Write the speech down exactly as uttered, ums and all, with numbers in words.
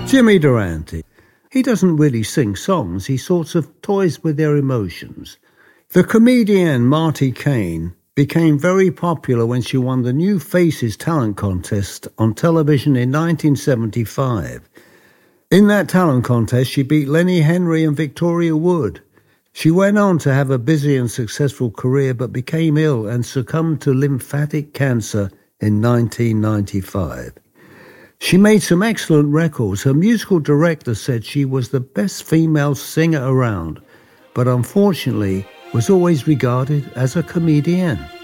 Jimmy Durante. He doesn't really sing songs, he sorts of toys with their emotions. The comedian Marty Kane became very popular when she won the New Faces talent contest on television in nineteen seventy-five. In that talent contest, she beat Lenny Henry and Victoria Wood. She went on to have a busy and successful career but became ill and succumbed to lymphatic cancer in nineteen ninety-five. She made some excellent records. Her musical director said she was the best female singer around, but unfortunately was always regarded as a comedian.